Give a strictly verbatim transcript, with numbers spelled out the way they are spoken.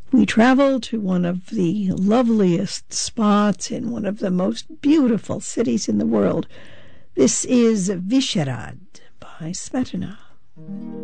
we travel to one of the loveliest spots in one of the most beautiful cities in the world. This is Vysehrad by Smetana.